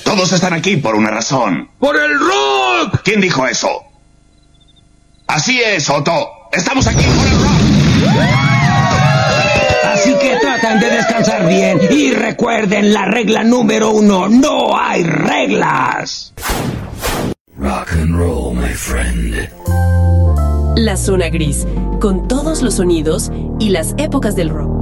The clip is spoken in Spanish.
Todos están aquí por una razón. ¡Por el rock! ¿Quién dijo eso? Así es, Otto. Estamos aquí por el rock. Así que tratan de descansar bien y recuerden la regla número 1. No hay reglas. Rock and roll, my friend. La zona gris, con todos los sonidos y las épocas del rock.